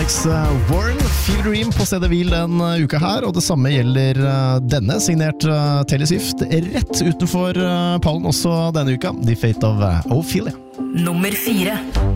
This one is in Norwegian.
Alex Warren, Feel Dream på stedet hvil den uka her, og det samme gjelder denne, signert Taylor Swift, rett utenfor pallen også denne uka, The Fate of Ophelia. Nummer 4.